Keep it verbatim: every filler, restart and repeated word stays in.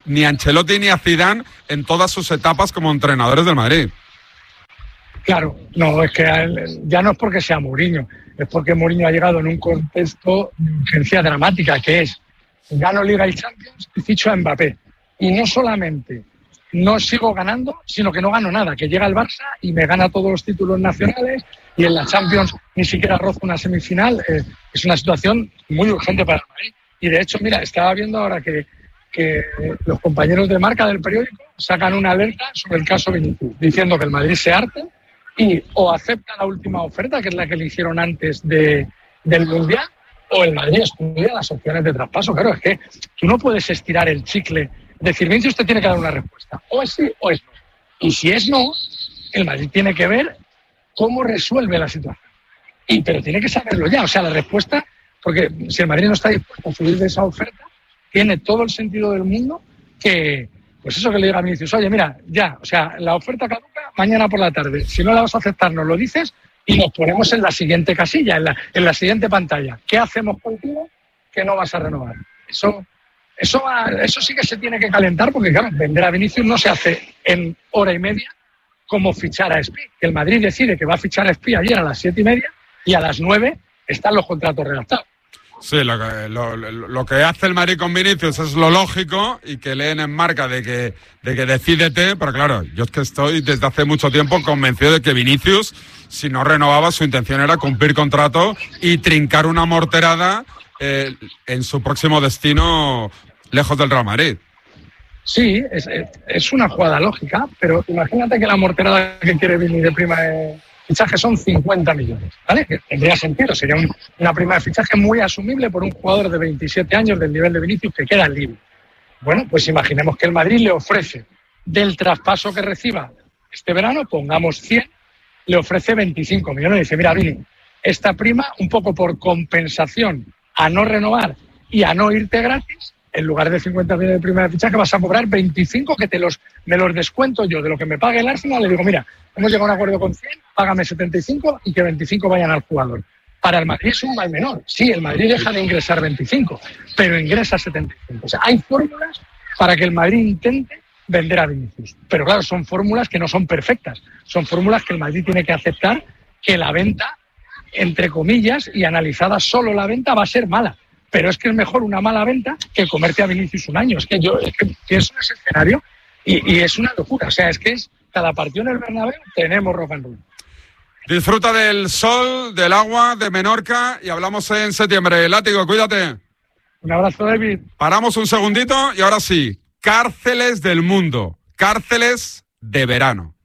ni a Ancelotti ni a Zidane en todas sus etapas como entrenadores del Madrid. Claro, no, es que él, ya no es porque sea Mourinho, es porque Mourinho ha llegado en un contexto de urgencia dramática, que es gano Liga y Champions y ficho a Mbappé. Y no solamente no sigo ganando, sino que no gano nada, que llega el Barça y me gana todos los títulos nacionales y en la Champions ni siquiera roza una semifinal. Eh, es una situación muy urgente para el Madrid. Y de hecho, mira, estaba viendo ahora que, que los compañeros de Marca del periódico sacan una alerta sobre el caso Vinicius, diciendo que el Madrid se harta y o acepta la última oferta, que es la que le hicieron antes de, del Mundial, o el Madrid estudia las opciones de traspaso. Claro, es que tú no puedes estirar el chicle. Decir, Vinicius usted tiene que dar una respuesta. O es sí o es no. Y si es no, el Madrid tiene que ver cómo resuelve la situación. Y, pero tiene que saberlo ya. O sea, la respuesta, porque si el Madrid no está dispuesto a subir de esa oferta, tiene todo el sentido del mundo que, pues eso que le diga a Vinicius, oye, mira, ya, o sea, la oferta caduca mañana por la tarde. Si no la vas a aceptar, nos lo dices y nos ponemos en la siguiente casilla, en la, en la siguiente pantalla. ¿Qué hacemos contigo que no vas a renovar? Eso... Eso, eso sí que se tiene que calentar porque, claro, vender a Vinicius no se hace en hora y media como fichar a Espi. El Madrid decide que va a fichar a Espi ayer a las siete y media y a las nueve están los contratos redactados. Sí, lo que, lo, lo que hace el Madrid con Vinicius es lo lógico y que leen en Marca de que, de que decídete, pero claro, yo es que estoy desde hace mucho tiempo convencido de que Vinicius, si no renovaba, su intención era cumplir contrato y trincar una morterada eh, en su próximo destino lejos del Real Madrid. Sí, es, es una jugada lógica, pero imagínate que la morterada que quiere Vini de prima de fichaje son cincuenta millones, ¿vale? Que tendría sentido, sería un, una prima de fichaje muy asumible por un jugador de veintisiete años del nivel de Vinicius que queda libre. Bueno, pues imaginemos que el Madrid le ofrece, del traspaso que reciba este verano, pongamos cien, le ofrece veinticinco millones y dice, mira, Vini, esta prima, un poco por compensación a no renovar y a no irte gratis, en lugar de cincuenta millones de prima de fichaje vas a cobrar veinticinco, que te los, me los descuento yo de lo que me pague el Arsenal. Le digo, mira, hemos llegado a un acuerdo con cien, págame setenta y cinco y que veinticinco vayan al jugador. Para el Madrid es un mal menor. Sí, el Madrid deja de ingresar veinticinco, pero ingresa setenta y cinco. O sea, hay fórmulas para que el Madrid intente vender a Vinicius. Pero claro, son fórmulas que no son perfectas. Son fórmulas que el Madrid tiene que aceptar que la venta, entre comillas, y analizada solo la venta, va a ser mala. Pero es que es mejor una mala venta que comerte a Vinicius un año. Es que yo es que pienso en ese escenario y, y es una locura. O sea, es que es cada partido en el Bernabéu tenemos rock and roll. Disfruta del sol, del agua, de Menorca y hablamos en septiembre. Látigo, cuídate. Un abrazo, David. Paramos un segundito y ahora sí. Cárceles del mundo. Cárceles de verano.